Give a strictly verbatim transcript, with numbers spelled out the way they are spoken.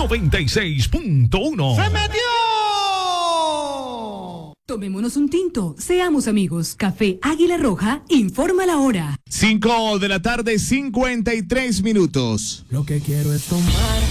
noventa y seis punto uno. ¡Se metió! Tomémonos un tinto, seamos amigos. Café Águila Roja, informa la hora. cinco de la tarde, cincuenta y tres minutos. Lo que quiero es tomar